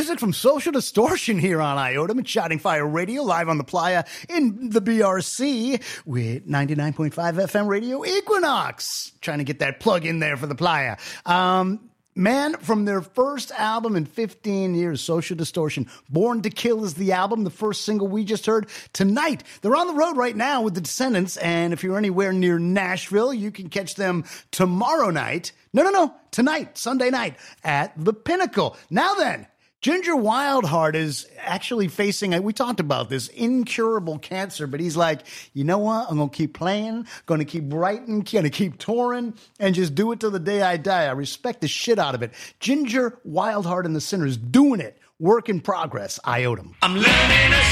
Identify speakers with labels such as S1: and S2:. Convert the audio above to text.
S1: music from Social Distortion here on Iotum and Shouting Fire Radio, live on the playa in the BRC with 99.5 FM Radio Equinox. Trying to get that plug in there for the playa. Man, from their first album in 15 years, Social Distortion, Born to Kill is the album, the first single we just heard tonight. They're on the road right now with the Descendants, and if you're anywhere near Nashville, you can catch them tomorrow night. No, tonight, Sunday night, at the Pinnacle. Now then, Ginger Wildheart is actually facing, we talked about this, incurable cancer, but he's like, you know what? I'm going to keep playing, going to keep writing, going to keep touring, and just do it till the day I die. I respect the shit out of it. Ginger Wildheart and the Sinners doing it. Work in progress. Iotum.
S2: I'm learning a